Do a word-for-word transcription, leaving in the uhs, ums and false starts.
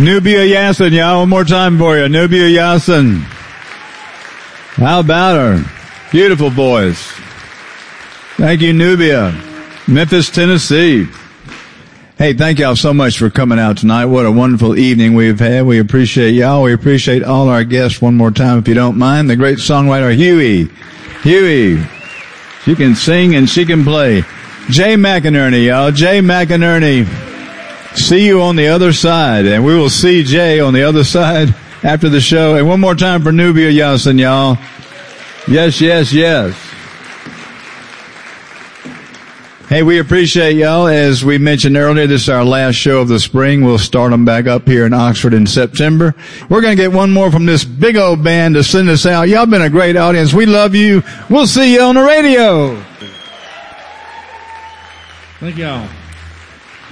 Nubia Yassin, y'all. One more time for you. Nubia Yassin. How about her? Beautiful voice. Thank you, Nubia. Memphis, Tennessee. Hey, thank y'all so much for coming out tonight. What a wonderful evening we've had. We appreciate y'all. We appreciate all our guests one more time, if you don't mind. The great songwriter, Huey. Huey. She can sing and she can play. Jay McInerney, y'all. Jay McInerney. See you on the other side. And we will see Jay on the other side after the show. And one more time for Nubia Yassin, y'all. Yes, yes, yes. Hey, we appreciate y'all. As we mentioned earlier, this is our last show of the spring. We'll start them back up here in Oxford in September. We're going to get one more from this big old band to send us out. Y'all been a great audience. We love you. We'll see you on the radio. Thank y'all.